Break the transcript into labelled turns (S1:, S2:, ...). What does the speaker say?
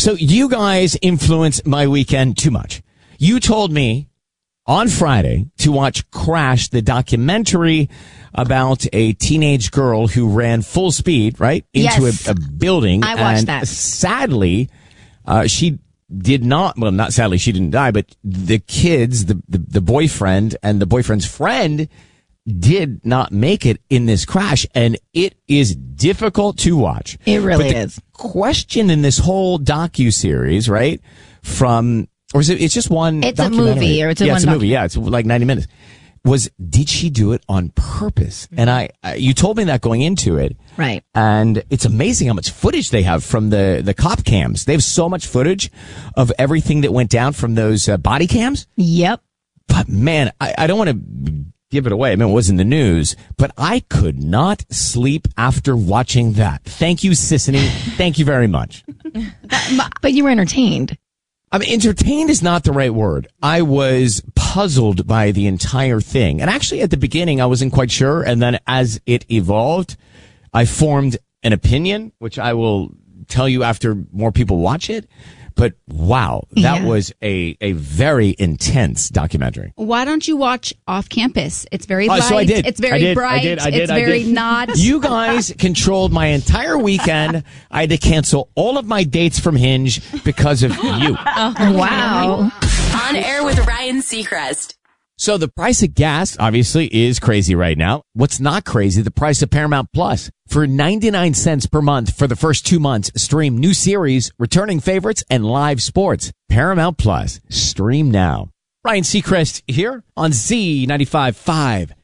S1: So you guys influence my weekend too much. You told me on Friday to watch Crash, the documentary about a teenage girl who ran full speed, right, into a building.
S2: I watched
S1: and
S2: that.
S1: Sadly, she did not, well, not sadly, she didn't die, but the kids, the boyfriend and the boyfriend's friend did not make it in this crash, and it is difficult to watch.
S2: It really
S1: But the
S2: is.
S1: question in this whole docu-series, right, or is it's just one
S2: It's a
S1: documentary?
S2: movie, or it's
S1: yeah,
S2: one
S1: it's a movie. Yeah, it's like 90 minutes. Did she do it on purpose? And you told me that going into it.
S2: Right.
S1: And it's amazing how much footage they have from the cop cams. They have so much footage of everything that went down from those body cams.
S2: Yep.
S1: But man, I don't want to give it away. I mean, it was in the news, but I could not sleep after watching that. Thank you, Sissany. Thank you very much.
S2: But you were entertained.
S1: I mean, entertained is not the right word. I was puzzled by the entire thing. And actually at the beginning, I wasn't quite sure. And then as it evolved, I formed an opinion, which I will tell you after more people watch it. But wow, that was a very intense documentary.
S3: Why don't you watch Off Campus? It's very light.
S1: So I did.
S3: It's very bright. It's very not.
S1: You guys controlled my entire weekend. I had to cancel all of my dates from Hinge because of you.
S2: Oh, wow.
S4: On Air with Ryan Seacrest.
S1: So the price of gas obviously is crazy right now. What's not crazy? The price of Paramount Plus. For 99 cents per month for the first 2 months, stream new series, returning favorites, and live sports. Paramount Plus. Stream now. Ryan Seacrest here on Z95.5.